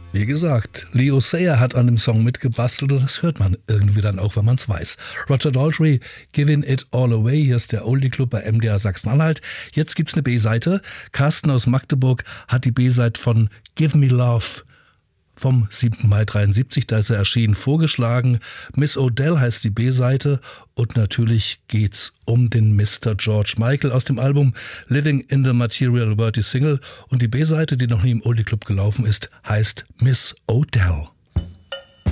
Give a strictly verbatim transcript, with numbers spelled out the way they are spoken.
Wie gesagt, Leo Sayer hat an dem Song mitgebastelt und das hört man irgendwie dann auch, wenn man es weiß. Roger Daltrey, Giving It All Away, hier ist der Oldie Club bei M D R Sachsen-Anhalt. Jetzt gibt's eine B-Seite. Carsten aus Magdeburg hat die B-Seite von Give Me Love vom siebten Mai dreiundsiebzig, da ist er erschienen, vorgeschlagen. Miss O'Dell heißt die B-Seite und natürlich geht's um den Mister George Michael aus dem Album Living in the Material World, die Single. Und die B-Seite, die noch nie im Oldie Club gelaufen ist, heißt Miss O'Dell.